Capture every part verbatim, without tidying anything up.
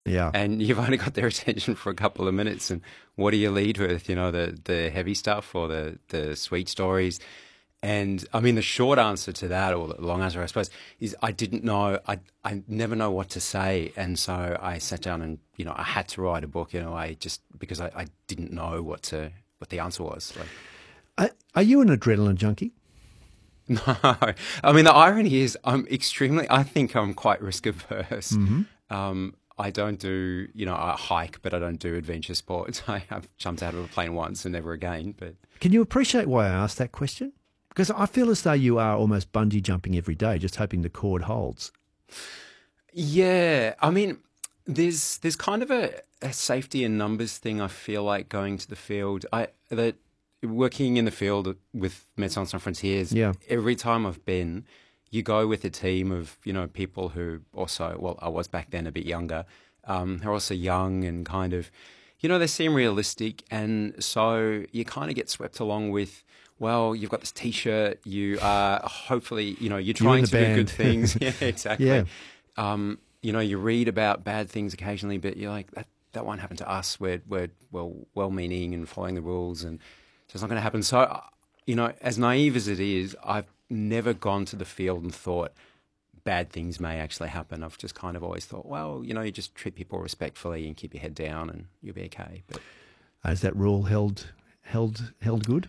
Yeah. and you've only got their attention for a couple of minutes. And what do you lead with? You know, the the heavy stuff or the the sweet stories? And I mean, the short answer to that, or the long answer, I suppose, is I didn't know. I I never know what to say, and so I sat down and you know I had to write a book in a way just because I, I didn't know what to what the answer was. Like, Are, are you an adrenaline junkie? no, I mean the irony is I'm extremely. I think I'm quite risk averse. Mm-hmm. Um, I don't do, you know, I hike, but I don't do adventure sports. I have jumped out of a plane once and never again. But Can you appreciate why I asked that question? Because I feel as though you are almost bungee jumping every day, just hoping the cord holds. yeah, I mean, there's there's kind of a, a safety in numbers thing. I feel like going to the field. I that working in the field with Médecins Sans Frontières. Yeah. Every time I've been, you go with a team of you know people who also well, I was back then a bit younger. Um, they're also young and kind of, you know, they seem realistic, and so you kind of get swept along with. Well, you've got this T-shirt. You are hopefully, you know, you're You're in trying the to do band. good things. Yeah, exactly. Yeah. Um, you know, you read about bad things occasionally, but you're like, that, that won't happen to us. We're, we're well, well-meaning and following the rules, and so it's not going to happen. So, uh, you know, as naive as it is, I've never gone to the field and thought bad things may actually happen. I've just kind of always thought, well, you know, you just treat people respectfully and keep your head down, and you'll be okay. But Is that rule held held held good?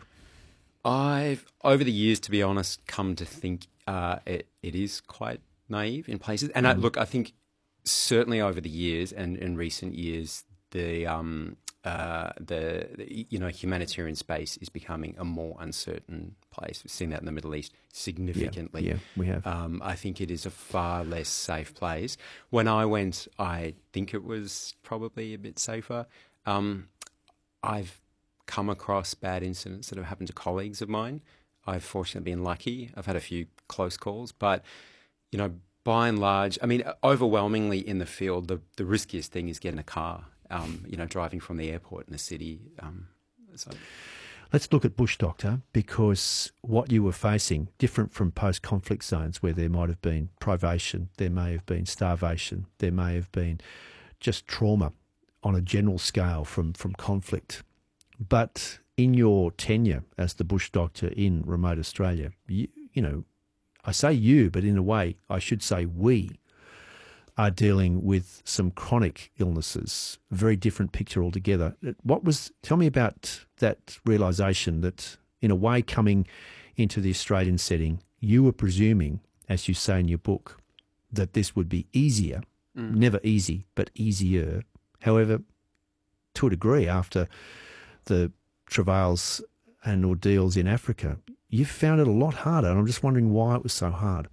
I've, over the years, to be honest, come to think uh, it, it is quite naive in places. And I, look, I think certainly over the years and in recent years, the um, uh, the, the you know humanitarian space is becoming a more uncertain place. We've seen that in the Middle East significantly. Yeah, yeah, we have. Um, I think it is a far less safe place. When I went, I think it was probably a bit safer. Um, I've come across bad incidents that have happened to colleagues of mine. I've fortunately been lucky. I've had a few close calls, but you know, by and large, I mean, overwhelmingly in the field, the, the riskiest thing is getting a car. Um, you know, driving from the airport in the city. Um, so. Let's look at Bush Doctor, because what you were facing, different from post-conflict zones where there might have been privation, there may have been starvation, there may have been just trauma on a general scale from, from conflict. But in your tenure as the Bush Doctor in remote Australia, you, you know, I say you, but in a way I should say we are dealing with some chronic illnesses, a very different picture altogether. What was, tell me about that realisation that, in a way, coming into the Australian setting, you were presuming, as you say in your book, that this would be easier, mm. never easy, but easier. However, to a degree, after the travails and ordeals in Africa, you found it a lot harder, and I'm just wondering why it was so hard.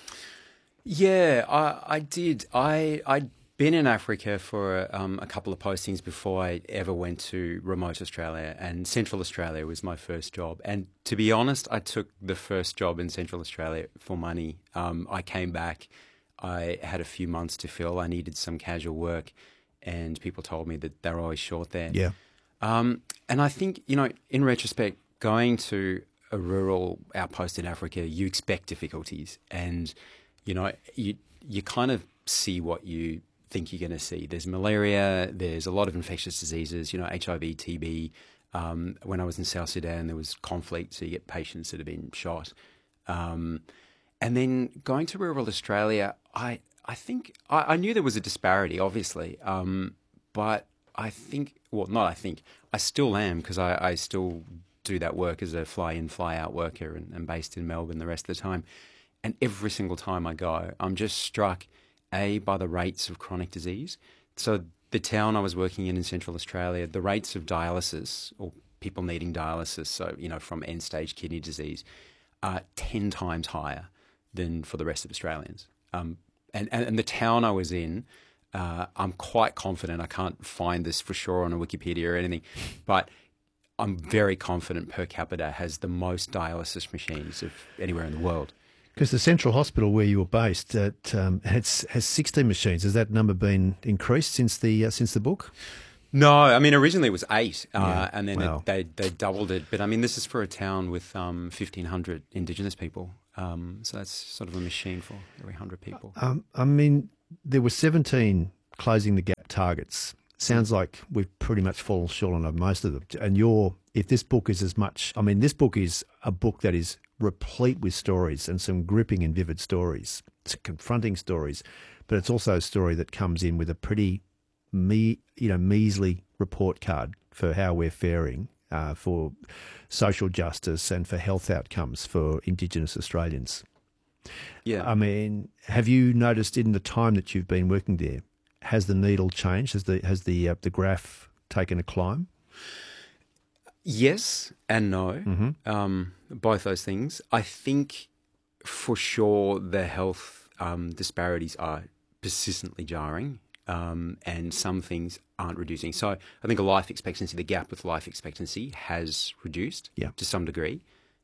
Yeah, I, I did. I, I'd been in Africa for um, a couple of postings before I ever went to remote Australia, and Central Australia was my first job. And to be honest, I took the first job in Central Australia for money. Um, I came back, I had a few months to fill, I needed some casual work, and people told me that they're always short there. Yeah. Um, and I think, you know, in retrospect, going to a rural outpost in Africa, you expect difficulties, and you know, you you kind of see what you think you're going to see. There's malaria, there's a lot of infectious diseases, you know, H I V, T B. Um, when I was in South Sudan, there was conflict, so you get patients that have been shot. Um, and then going to rural Australia, I, I think, I, I knew there was a disparity, obviously, um, but I think, well, not I think, I still am, because I, I still do that work as a fly-in, fly-out worker, and, and based in Melbourne the rest of the time. And every single time I go, I'm just struck, A, by the rates of chronic disease. So the town I was working in in Central Australia, the rates of dialysis, or people needing dialysis, so, you know, from end-stage kidney disease, are ten times higher than for the rest of Australians. Um, and, and, and the town I was in, uh, I'm quite confident, I can't find this for sure on a Wikipedia or anything, but I'm very confident per capita has the most dialysis machines of anywhere in the world. Because the Central Hospital where you were based at, um, has, has sixteen machines. Has that number been increased since the uh, since the book? No, I mean, originally it was eight, uh, Yeah. and then Wow. it, they they doubled it. But I mean, this is for a town with um, fifteen hundred Indigenous people, um, so that's sort of a machine for every one hundred people. Um, I mean, there were seventeen Closing the Gap about targets. Sounds like we've pretty much fallen short on most of them. And you're, if this book is as much, I mean, this book is a book that is replete with stories and some gripping and vivid stories, it's confronting stories, but it's also a story that comes in with a pretty, me, you know, measly report card for how we're faring uh, for social justice and for health outcomes for Indigenous Australians. Yeah. I mean, have you noticed in the time that you've been working there, has the needle changed? Has the has the uh, the graph taken a climb? Yes and no. Mm-hmm. Um, both those things. I think for sure the health um, disparities are persistently jarring, um, and some things aren't reducing. So I think a life expectancy, the gap with life expectancy has reduced Yeah. to some degree.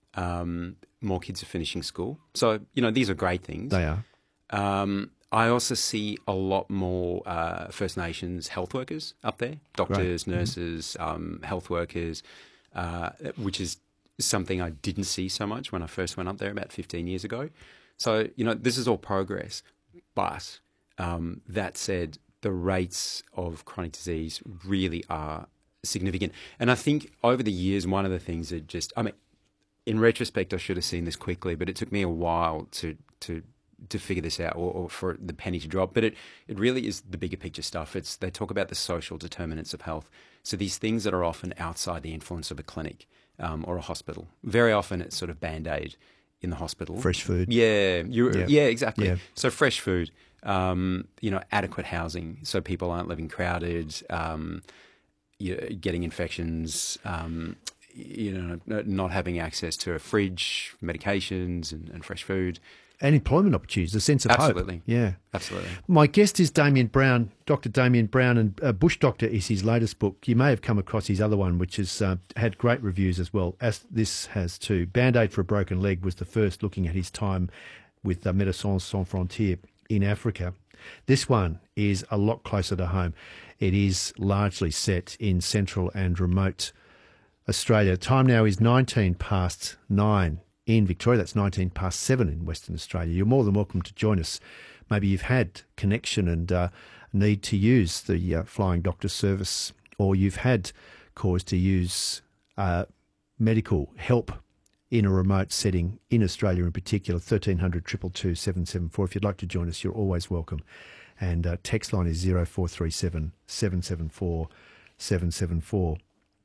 Um, more kids are finishing school. So, you know, these are great things. They are. Um, I also see a lot more uh, First Nations health workers up there, doctors, Great. nurses, mm-hmm. um, health workers, uh, which is something I didn't see so much when I first went up there about fifteen years ago. So, you know, this is all progress. But um, that said, the rates of chronic disease really are significant. And I think over the years, one of the things that just, I mean, in retrospect, I should have seen this quickly, but it took me a while to to to figure this out, or, or for the penny to drop. But it, it really is the bigger picture stuff. It's they talk about the social determinants of health. So these things that are often outside the influence of a clinic um, or a hospital. Very often it's sort of Band-Aid in the hospital. Fresh food. Yeah, you Yeah. yeah, exactly. Yeah. So fresh food, um, you know, adequate housing so people aren't living crowded, um, you know, getting infections, um, you know, not having access to a fridge, medications and, and fresh food. And employment opportunities, a sense of Absolutely. hope. Yeah. Absolutely. My guest is Damien Brown, Doctor Damien Brown, and uh, Bush Doctor is his latest book. You may have come across his other one, which has uh, had great reviews as well, as this has too. Band-Aid for a Broken Leg was the first, looking at his time with uh, Médecins Sans Frontières in Africa. This one is a lot closer to home. It is largely set in central and remote Australia. Time now is nineteen past nine in Victoria. That's nineteen past seven in Western Australia. You're more than welcome to join us. Maybe you've had connection and uh, need to use the uh, Flying Doctor service, or you've had cause to use uh, medical help in a remote setting in Australia in particular. thirteen hundred, two two two, seven seven four. If you'd like to join us, you're always welcome. And uh, text line is zero four three seven, seven seven four, seven seven four.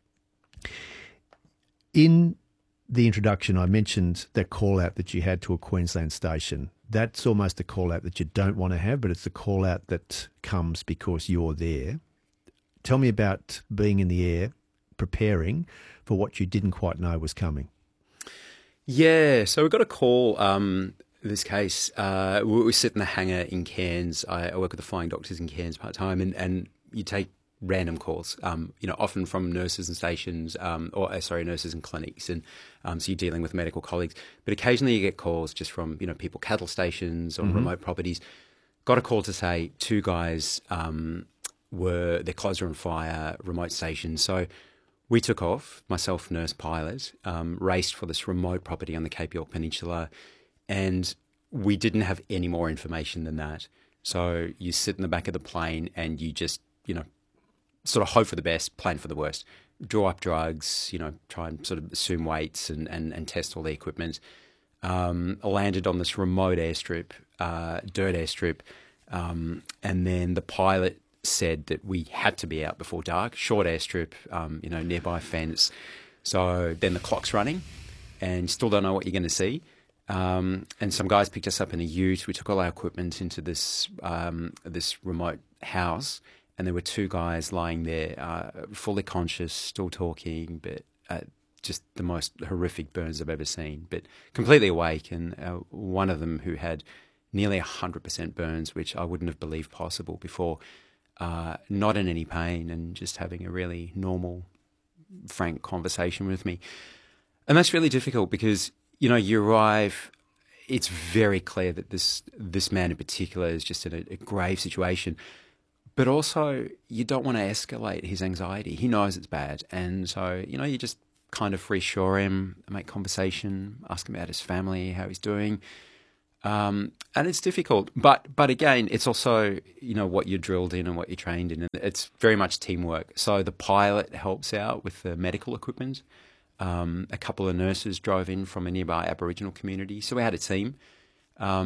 In the introduction, I mentioned that call out that you had to a Queensland station. That's almost a call out that you don't want to have, but it's the call out that comes because you're there. Tell me about being in the air, preparing for what you didn't quite know was coming. Yeah, so we got a call. Um, in this case, uh, we, we sit in the hangar in Cairns. I, I work with the Flying Doctors in Cairns part time, and, and you take random calls, um, you know, often from nurses and stations, um, or uh, sorry, nurses and clinics, and um, so you're dealing with medical colleagues. But occasionally you get calls just from, you know, people, cattle stations or mm-hmm. remote properties. Got a call to say two guys um, were, their clothes were on fire, remote station. So we took off, myself, nurse, pilot, um, raced for this remote property on the Cape York Peninsula, and we didn't have any more information than that. So you sit in the back of the plane and you just, you know, sort of hope for the best, plan for the worst, draw up drugs, you know, try and sort of assume weights and, and, and test all the equipment. Um, landed on this remote airstrip, uh, dirt airstrip, um, and then the pilot said that we had to be out before dark, short airstrip, um, you know, nearby fence. So then the clock's running and you still don't know what you're going to see. Um, and some guys picked us up in a ute. We took all our equipment into this um, this remote house. And there were two guys lying there, uh, fully conscious, still talking, but uh, just the most horrific burns I've ever seen, but completely awake. And uh, one of them who had nearly one hundred percent burns, which I wouldn't have believed possible before, uh, not in any pain and just having a really normal, frank conversation with me. And that's really difficult because, you know, you arrive, it's very clear that this, this man in particular is just in a, a grave situation. But also, you don't want to escalate his anxiety. He knows it's bad. And so, you know, you just kind of reassure him, make conversation, ask him about his family, how he's doing. Um, and it's difficult, but but again, it's also, you know, what you're drilled in and what you're trained in, and it's very much teamwork. So the pilot helps out with the medical equipment. Um, a couple of nurses drove in from a nearby Aboriginal community, so we had a team. Um,